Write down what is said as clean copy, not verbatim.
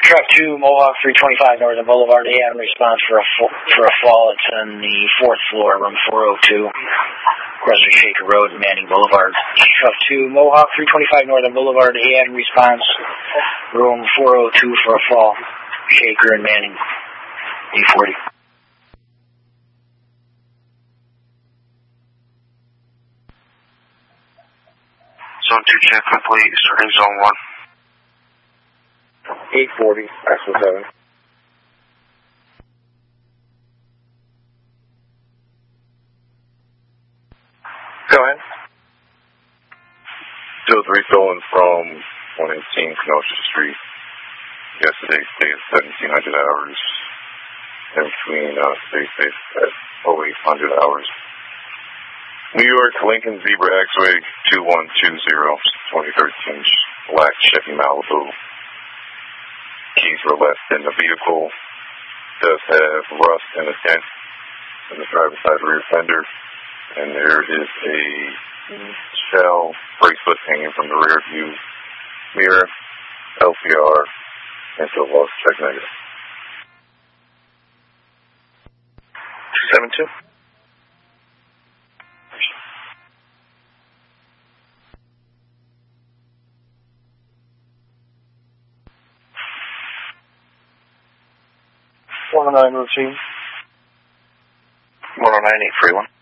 Truck 2, Mohawk 325 Northern Boulevard. They had a response for a fall. It's on the 4th floor, room 402, Western Shaker Road, Manning Boulevard. Truck 2, Mohawk 325 Northern Boulevard. They had a response, room 402 for a fall. Shaker and Manning, 840. Zone 2 check complete, starting zone 1. 840, Axel 7. Go ahead. 203 stolen from 118 Kenosha Street. Yesterday, stay at 1700 hours. In between, stay safe at 0800 hours. New York, Lincoln Zebra X-Way 2120, 2013, black Chevy Malibu. Keys were left in the vehicle. Does have rust and a dent in the driver's side rear fender. And there is a shell bracelet hanging from the rear view mirror. LCR and still lost check negative. 272. Routine. 109, 831.